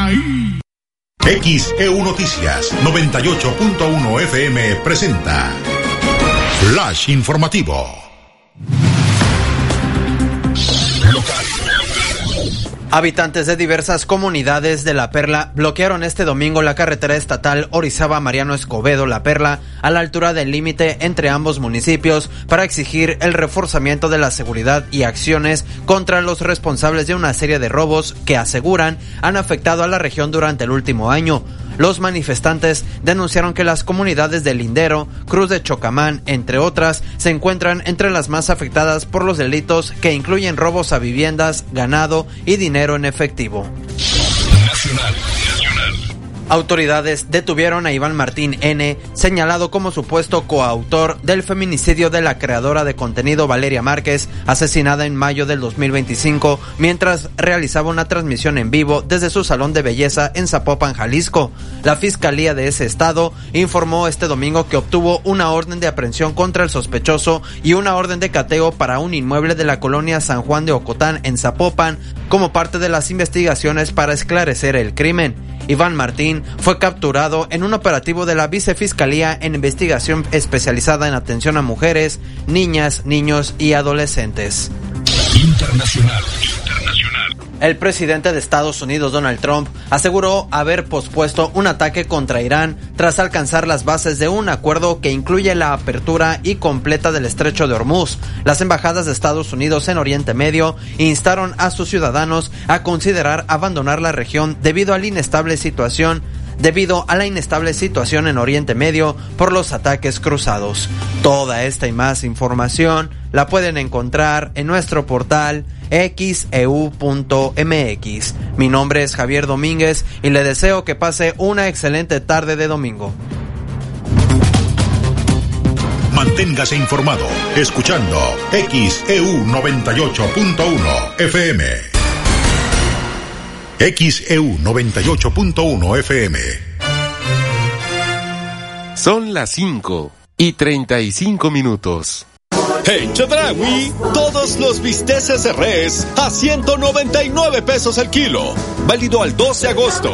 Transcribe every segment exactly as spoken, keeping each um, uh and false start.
ahí. X E U Noticias noventa y ocho punto uno F M presenta Flash Informativo. Local. Habitantes de diversas comunidades de La Perla bloquearon este domingo la carretera estatal Orizaba-Mariano Escobedo-La Perla a la altura del límite entre ambos municipios para exigir el reforzamiento de la seguridad y acciones contra los responsables de una serie de robos que aseguran han afectado a la región durante el último año. Los manifestantes denunciaron que las comunidades de Lindero, Cruz de Chocamán, entre otras, se encuentran entre las más afectadas por los delitos que incluyen robos a viviendas, ganado y dinero en efectivo. Nacional. Autoridades detuvieron a Iván Martín N., señalado como supuesto coautor del feminicidio de la creadora de contenido Valeria Márquez, asesinada en mayo del dos mil veinticinco, mientras realizaba una transmisión en vivo desde su salón de belleza en Zapopan, Jalisco. La fiscalía de ese estado informó este domingo que obtuvo una orden de aprehensión contra el sospechoso y una orden de cateo para un inmueble de la colonia San Juan de Ocotán en Zapopan, como parte de las investigaciones para esclarecer el crimen. Iván Martín fue capturado en un operativo de la Vicefiscalía en investigación especializada en atención a mujeres, niñas, niños y adolescentes. Internacional. El presidente de Estados Unidos, Donald Trump, aseguró haber pospuesto un ataque contra Irán tras alcanzar las bases de un acuerdo que incluye la apertura y completa del estrecho de Hormuz. Las embajadas de Estados Unidos en Oriente Medio instaron a sus ciudadanos a considerar abandonar la región debido a la inestable situación debido a la inestable situación en Oriente Medio por los ataques cruzados. Toda esta y más información la pueden encontrar en nuestro portal X E U punto M X. Mi nombre es Javier Domínguez y le deseo que pase una excelente tarde de domingo. Manténgase informado escuchando X E U noventa y ocho punto uno F M. X E U noventa y ocho punto uno F M. Son las cinco y treinta y cinco minutos. En Chedraui, todos los bisteces de res a ciento noventa y nueve pesos el kilo. Válido al doce de agosto.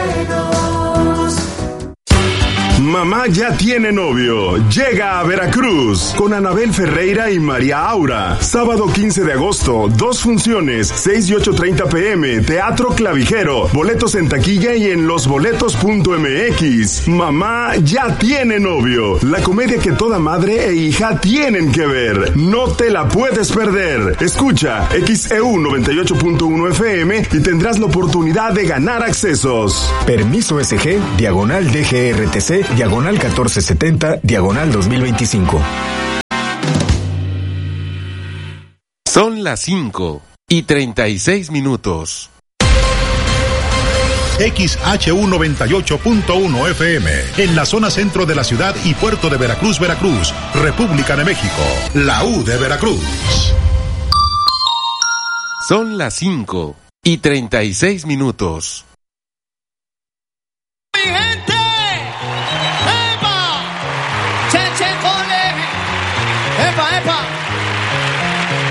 Mamá ya tiene novio. Llega a Veracruz con Anabel Ferreira y María Aura. Sábado quince de agosto, dos funciones, seis y ocho treinta pm, Teatro Clavijero. Boletos en taquilla y en losboletos punto m x. Mamá ya tiene novio. La comedia que toda madre e hija tienen que ver. No te la puedes perder. Escucha X E U noventa y ocho punto uno F M y tendrás la oportunidad de ganar accesos. Permiso S G, diagonal D G R T C, diagonal catorce setenta, diagonal dos mil veinticinco. Son las cinco y treinta y seis minutos. X H U noventa y ocho punto uno F M, en la zona centro de la ciudad y puerto de Veracruz, Veracruz, República de México, la U de Veracruz. Son las cinco y treinta y seis minutos. Mi